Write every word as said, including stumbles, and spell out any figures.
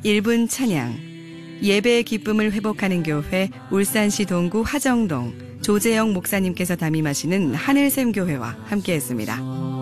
일 분 찬양, 예배의 기쁨을 회복하는 교회 울산시 동구 화정동 조재영 목사님께서 담임하시는 하늘샘 교회와 함께했습니다.